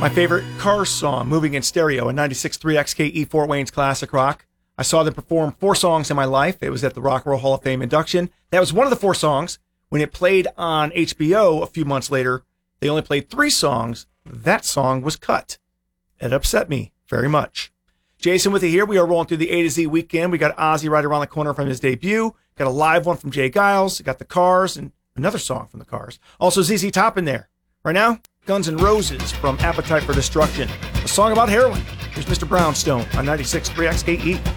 My favorite Cars song, Moving in Stereo, a 96.3 XKE Fort Wayne's classic rock. I saw them perform 4 songs in my life. It was at the Rock and Roll Hall of Fame induction. That was one of the 4 songs. When it played on HBO a few months later, they only played 3 songs. That song was cut. It upset me very much. Jason with you here. We are rolling through the A to Z weekend. We got Ozzy right around the corner from his debut. Got a live one from Jay Giles. Got the Cars and another song from the Cars. Also ZZ Top in there. Right now, Guns N' Roses from Appetite for Destruction. A song about heroin. Here's Mr. Brownstone on 96.3 XKE.